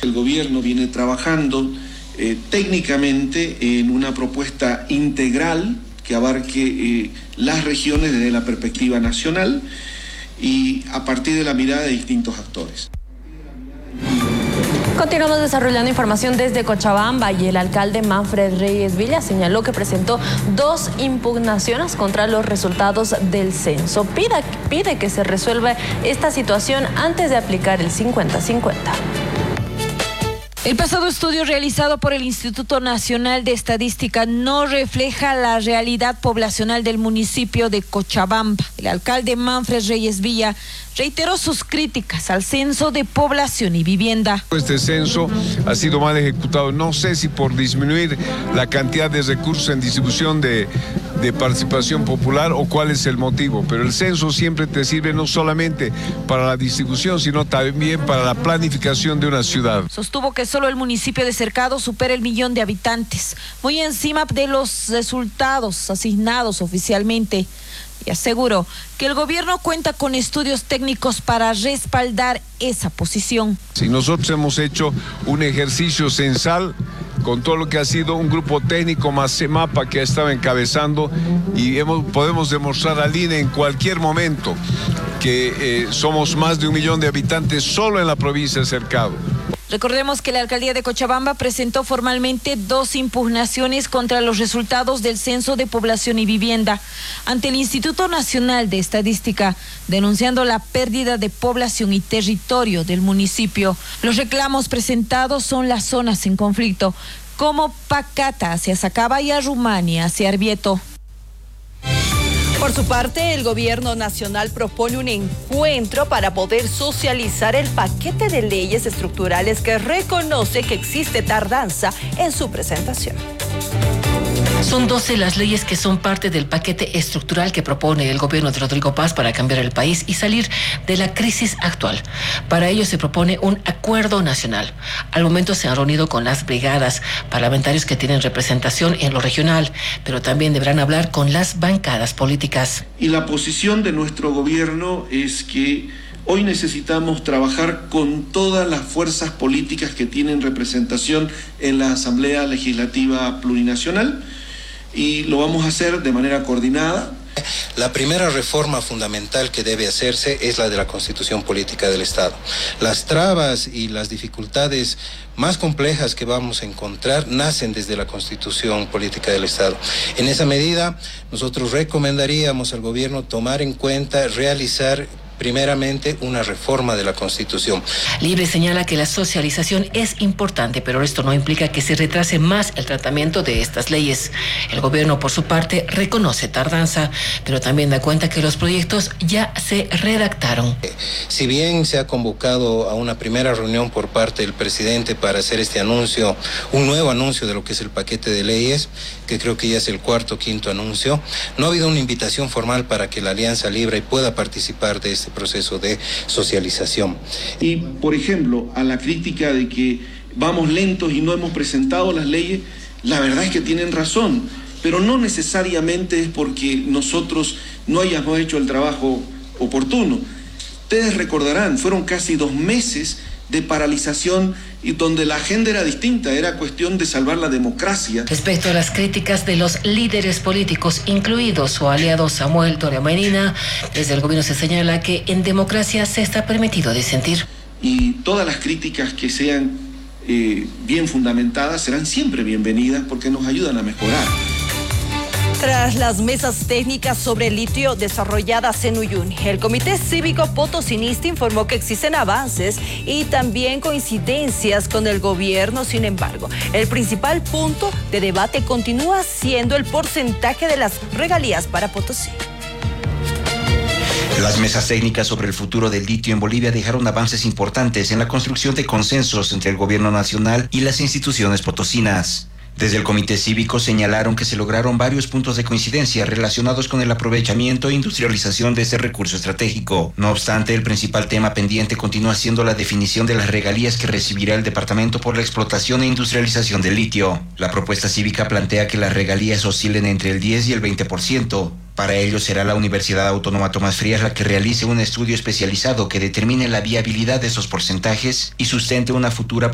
El gobierno viene trabajando técnicamente en una propuesta integral que abarque las regiones desde la perspectiva nacional y a partir de la mirada de distintos actores. Continuamos desarrollando información desde Cochabamba y el alcalde Manfred Reyes Villa señaló que presentó 2 impugnaciones contra los resultados del censo. Pide que se resuelva esta situación antes de aplicar el 50-50. El pasado estudio realizado por el Instituto Nacional de Estadística no refleja la realidad poblacional del municipio de Cochabamba. El alcalde Manfred Reyes Villa reiteró sus críticas al censo de población y vivienda. Este censo ha sido mal ejecutado, no sé si por disminuir la cantidad de recursos en distribución de participación popular o cuál es el motivo, pero el censo siempre te sirve no solamente para la distribución, sino también para la planificación de una ciudad. Sostuvo que solo el municipio de Cercado supera el 1.000.000 de habitantes, muy encima de los resultados asignados oficialmente. Y aseguró que el gobierno cuenta con estudios técnicos para respaldar esa posición. Si nosotros hemos hecho un ejercicio censal con todo lo que ha sido un grupo técnico más CEMAPA que ha estado encabezando y podemos demostrar al INE en cualquier momento que somos más de 1.000.000 de habitantes solo en la provincia de Cercado. Recordemos que la alcaldía de Cochabamba presentó formalmente 2 impugnaciones contra los resultados del censo de población y vivienda ante el Instituto Nacional de Estadística, denunciando la pérdida de población y territorio del municipio. Los reclamos presentados son las zonas en conflicto, como Pacata hacia Sacaba y Arumani hacia Arbieto. Por su parte, el gobierno nacional propone un encuentro para poder socializar el paquete de leyes estructurales que reconoce que existe tardanza en su presentación. Son 12 las leyes que son parte del paquete estructural que propone el gobierno de Rodrigo Paz para cambiar el país y salir de la crisis actual. Para ello se propone un acuerdo nacional. Al momento se han reunido con las brigadas parlamentarios que tienen representación en lo regional, pero también deberán hablar con las bancadas políticas. Y la posición de nuestro gobierno es que hoy necesitamos trabajar con todas las fuerzas políticas que tienen representación en la Asamblea Legislativa Plurinacional, y lo vamos a hacer de manera coordinada. La primera reforma fundamental que debe hacerse es la de la Constitución Política del Estado. Las trabas y las dificultades más complejas que vamos a encontrar nacen desde la Constitución Política del Estado. En esa medida, nosotros recomendaríamos al gobierno tomar en cuenta, realizar primeramente una reforma de la Constitución. Libre señala que la socialización es importante, pero esto no implica que se retrase más el tratamiento de estas leyes. El gobierno, por su parte, reconoce tardanza, pero también da cuenta que los proyectos ya se redactaron. Si bien se ha convocado a una primera reunión por parte del presidente para hacer este anuncio, un nuevo anuncio de lo que es el paquete de leyes, que creo que ya es el 4º o 5º anuncio, no ha habido una invitación formal para que la Alianza Libre pueda participar de este proceso de socialización. Y, por ejemplo, a la crítica de que vamos lentos y no hemos presentado las leyes, la verdad es que tienen razón, pero no necesariamente es porque nosotros no hayamos hecho el trabajo oportuno. Ustedes recordarán, fueron casi 2 meses de paralización y donde la agenda era distinta, era cuestión de salvar la democracia. Respecto a las críticas de los líderes políticos, incluido su aliado Samuel Doria Medina, desde el gobierno se señala que en democracia se está permitido disentir. Y todas las críticas que sean bien fundamentadas serán siempre bienvenidas porque nos ayudan a mejorar. Tras las mesas técnicas sobre litio desarrolladas en Uyuni, el Comité Cívico Potosinista informó que existen avances y también coincidencias con el gobierno. Sin embargo, el principal punto de debate continúa siendo el porcentaje de las regalías para Potosí. Las mesas técnicas sobre el futuro del litio en Bolivia dejaron avances importantes en la construcción de consensos entre el gobierno nacional y las instituciones potosinas. Desde el Comité Cívico señalaron que se lograron varios puntos de coincidencia relacionados con el aprovechamiento e industrialización de este recurso estratégico. No obstante, el principal tema pendiente continúa siendo la definición de las regalías que recibirá el departamento por la explotación e industrialización del litio. La propuesta cívica plantea que las regalías oscilen entre el 10 y el 20%. Para ello será la Universidad Autónoma Tomás Frías la que realice un estudio especializado que determine la viabilidad de esos porcentajes y sustente una futura